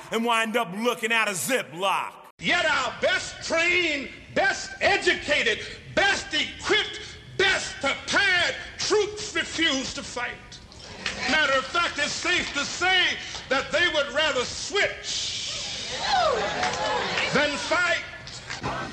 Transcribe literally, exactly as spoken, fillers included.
and wind up looking at a Ziploc. Yet our best trained, best educated, best equipped, best prepared troops refuse to fight. Matter of fact, it's safe to say that they would rather switch than fight.